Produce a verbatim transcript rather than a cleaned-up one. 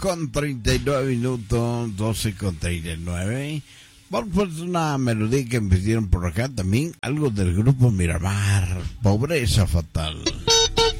con treinta y nueve minutos, doce con treinta y nueve. Vamos por una melodía que me pidieron por acá también, algo del grupo Miramar, Pobreza Fatal.